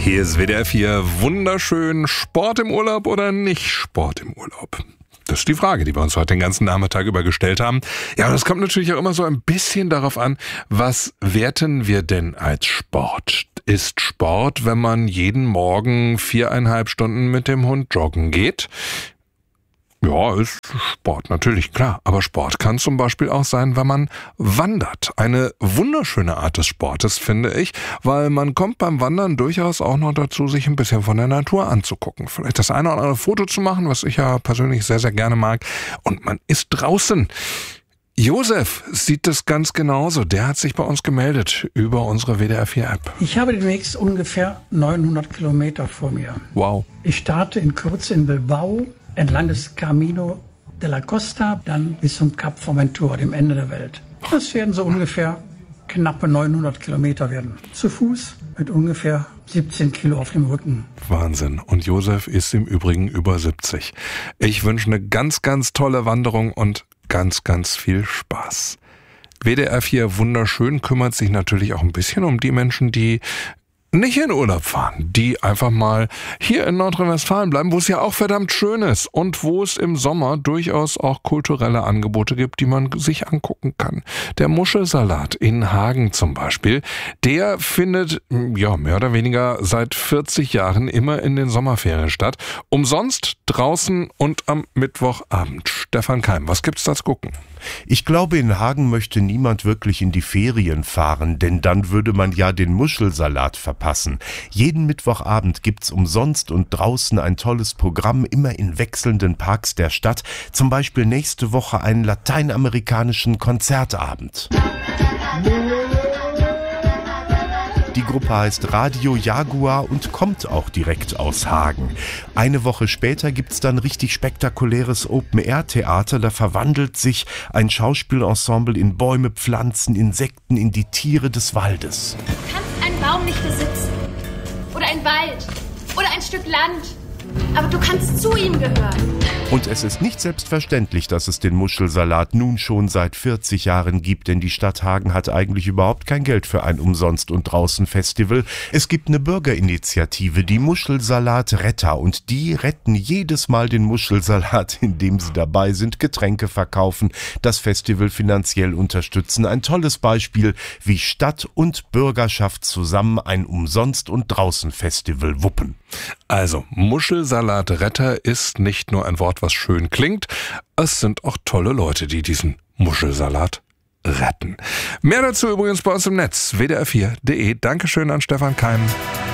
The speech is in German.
Hier ist WDR 4, wunderschön, Sport im Urlaub oder nicht Sport im Urlaub? Das ist die Frage, die wir uns heute den ganzen Nachmittag über gestellt haben. Ja, und es kommt natürlich auch immer so ein bisschen darauf an, was werten wir denn als Sport? Ist Sport, wenn man jeden Morgen 4,5 Stunden mit dem Hund joggen geht? Ja, ist Sport, natürlich, klar. Aber Sport kann zum Beispiel auch sein, wenn man wandert. Eine wunderschöne Art des Sportes, finde ich, weil man kommt beim Wandern durchaus auch noch dazu, sich ein bisschen von der Natur anzugucken. Vielleicht das eine oder andere Foto zu machen, was ich ja persönlich sehr, sehr gerne mag. Und man ist draußen. Josef sieht das ganz genauso. Der hat sich bei uns gemeldet über unsere WDR 4 App. Ich habe demnächst ungefähr 900 Kilometer vor mir. Wow. Ich starte in Kürze in Bilbao, entlang des Camino de la Costa, dann bis zum Kap Formentura, dem Ende der Welt. Das werden so ungefähr knappe 900 Kilometer werden. Zu Fuß mit ungefähr 17 Kilo auf dem Rücken. Wahnsinn. Und Josef ist im Übrigen über 70. Ich wünsche eine ganz, ganz tolle Wanderung und ganz, ganz viel Spaß. WDR 4 wunderschön kümmert sich natürlich auch ein bisschen um die Menschen, die nicht in Urlaub fahren, die einfach mal hier in Nordrhein-Westfalen bleiben, wo es ja auch verdammt schön ist und wo es im Sommer durchaus auch kulturelle Angebote gibt, die man sich angucken kann. Der Muschelsalat in Hagen zum Beispiel, der findet ja mehr oder weniger seit 40 Jahren immer in den Sommerferien statt. Umsonst draußen und am Mittwochabend. Stefan Keim, was gibt's da zu gucken? Ich glaube, in Hagen möchte niemand wirklich in die Ferien fahren, denn dann würde man ja den Muschelsalat verpassen. Jeden Mittwochabend gibt's umsonst und draußen ein tolles Programm, immer in wechselnden Parks der Stadt. Zum Beispiel nächste Woche einen lateinamerikanischen Konzertabend. Die Gruppe heißt Radio Jaguar und kommt auch direkt aus Hagen. Eine Woche später gibt's dann richtig spektakuläres Open-Air-Theater. Da verwandelt sich ein Schauspielensemble in Bäume, Pflanzen, Insekten, in die Tiere des Waldes. Du kannst einen Baum nicht besitzen. Oder einen Wald. Oder ein Stück Land. Aber du kannst zu ihm gehören. Und es ist nicht selbstverständlich, dass es den Muschelsalat nun schon seit 40 Jahren gibt, denn die Stadt Hagen hat eigentlich überhaupt kein Geld für ein Umsonst- und Draußen-Festival. Es gibt eine Bürgerinitiative, die Muschelsalat-Retter, und die retten jedes Mal den Muschelsalat, indem sie dabei sind, Getränke verkaufen, das Festival finanziell unterstützen. Ein tolles Beispiel, wie Stadt und Bürgerschaft zusammen ein Umsonst- und Draußen-Festival wuppen. Also, Muschelsalat-Retter ist nicht nur ein Wort, was schön klingt, es sind auch tolle Leute, die diesen Muschelsalat retten. Mehr dazu übrigens bei uns im Netz, wdr4.de. Dankeschön an Stefan Keim.